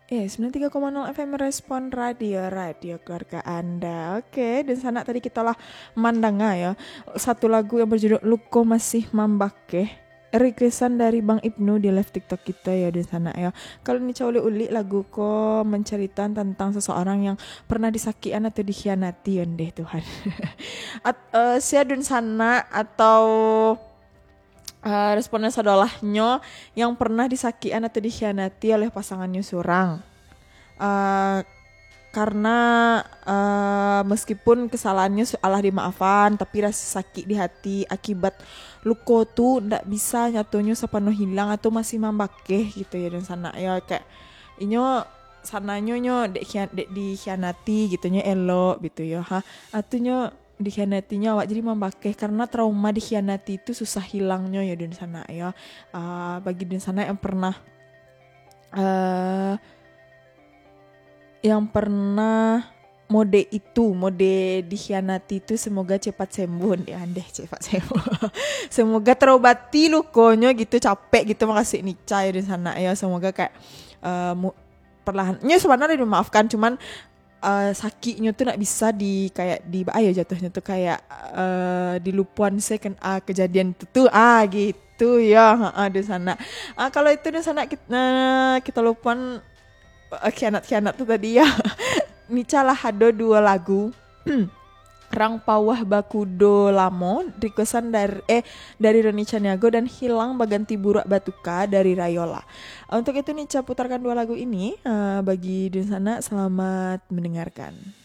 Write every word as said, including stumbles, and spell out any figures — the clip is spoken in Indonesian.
Eh, sembilan puluh tiga koma nol F M Respon Radio, radio keluarga Anda. Oke, dan sana tadi kita lah mandanga ya. Satu lagu yang berjudul Luko Masih Mambake. Requestan dari Bang Ibnu di live TikTok kita ya di sana ya. Kalau ini cowok uli lagu ko menceritakan tentang seseorang yang pernah disakian atau dikhianati ya deh Tuhan. At, uh, siadun sana atau Uh, responden sadolahnya yang pernah disakian atau dikhianati oleh pasangannya surang. Uh, karena uh, meskipun kesalahannya Allah dimaafkan, tapi rasa sakit di hati akibat luko tuh ndak bisa nyatunya sepenuh hilang atau masih mambakeh gitu ya dan sana ya kayak inyo sananya nyo dek dek dikhianati gitunya elok gitu ya ha atunya dikhianatinya awak jadi membakeh karena trauma dikhianati itu susah hilangnya ya di sana ya. Uh, bagi di sana yang pernah uh, yang pernah mode itu mode dikhianati itu semoga cepat sembuh ya deh cepat sembuh. Semoga terobati lukonya gitu capek gitu makasih Nica ya di sana ya semoga kayak uh, mu- perlahannya sebenarnya dimaafkan cuman Uh, sakitnya tuh nak bisa di kayak di ayo jatuhnya tuh kayak uh, dilupuan second ah kejadian itu tuh ah gitu ya ah di sana ah kalau itu di sana kita uh, kita lupuan uh, kianat-kianat tuh tadi ya. Nica lah ada dua lagu Rang Pawah Bakudo Lamo requestan dari eh dari Roni Caniago dan Hilang Baganti Burak Batuka dari Rayola. Untuk itu Nica putarkan dua lagu ini uh, bagi di sana selamat mendengarkan.